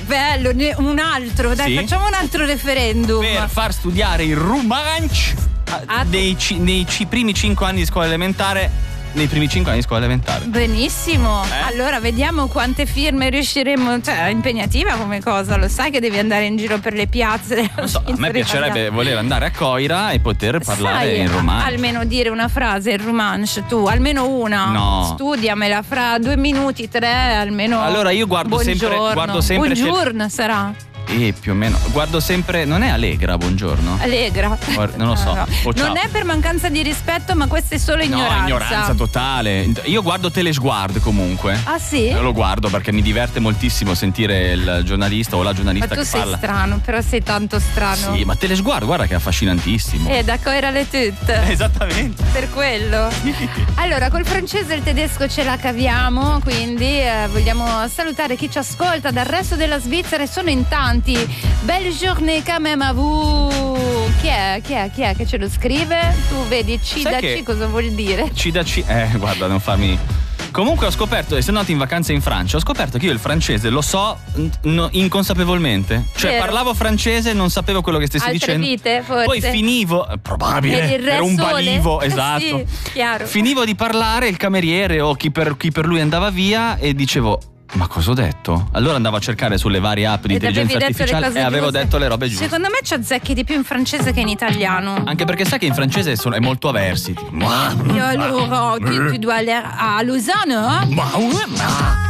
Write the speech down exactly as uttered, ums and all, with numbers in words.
bello, un altro, dai, Sì? facciamo un altro referendum. Per far studiare il Romansh Ah, nei, ci- nei ci- primi cinque anni di scuola elementare. Nei primi cinque anni di scuola elementare. Benissimo, Eh? allora vediamo quante firme riusciremo. Cioè, è impegnativa come cosa, lo sai che devi andare in giro per le piazze. Non so, a me piacerebbe voler andare a Coira e poter parlare Sai, in romano. almeno dire una frase in romansh, tu, almeno una. No. Studiamela fra due minuti, tre, almeno. Allora io guardo sempre- Buongiorno. guardo sempre se- Buongiorno sarà. E più o meno. Guardo sempre. Non è Allegra, buongiorno? Allegra. Guarda, non lo so. No, no. O ciao. Non è per mancanza di rispetto, ma questa è solo ignoranza. No, ignoranza totale. Io guardo Telesguard comunque. Ah sì? Io lo guardo perché mi diverte moltissimo sentire il giornalista o la Ma giornalista tu che sei parla. strano, però sei tanto strano. Sì, ma Telesguard guarda che è affascinantissimo. Eh, da Coira le tutte. Esattamente. Per quello. Allora, col francese e il tedesco ce la caviamo, quindi eh, vogliamo salutare chi ci ascolta dal resto della Svizzera e sono in tanti. Belle journée quand même à vous. Chi è? Chi è? Chi è che ce lo scrive? Tu vedi C Sai da che- C cosa vuol dire? C da C. Eh, guarda, non farmi. Comunque ho scoperto, essendo andato in vacanza in Francia, ho scoperto che io il francese lo so n- no- inconsapevolmente. Cioè Vero. parlavo francese e non sapevo quello che stessi Altre dicendo. vite, forse? Poi finivo, eh, probabile, Ed il re era un sole? balivo, Eh esatto. sì, chiaro. Finivo di parlare, il cameriere o chi per, chi per lui andava via e dicevo: ma cosa ho detto? Allora andavo a cercare sulle varie app di Ed intelligenza avevi detto le artificiale cose e avevo giuste. detto le robe giuste. Secondo me ci azzecchi di più in francese che in italiano. Anche perché sai che in francese sono- è molto aversi. Tipo, E allora, tu, tu dois aller à Lausanne, eh? ma, ma,